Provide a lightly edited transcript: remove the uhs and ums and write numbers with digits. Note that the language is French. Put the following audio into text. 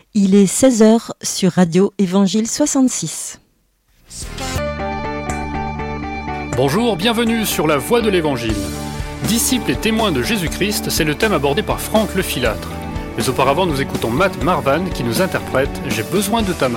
Il est 16h sur Radio Évangile 66. Bonjour, bienvenue sur la Voix de l'Évangile. Disciples et témoins de Jésus-Christ, c'est le thème abordé par Franck Lefilâtre. Mais auparavant, nous écoutons Matt Marvan qui nous interprète « J'ai besoin de ta main ».